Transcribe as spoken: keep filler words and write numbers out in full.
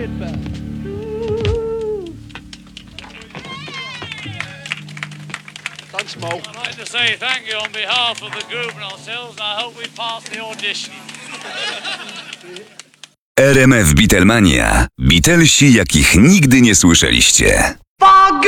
Thanks, Mo. I'd like to say thank you on behalf of the group and ourselves, and I hope we pass the audition. R M F Beatlemania. Beatlesi, jakich nigdy nie słyszeliście.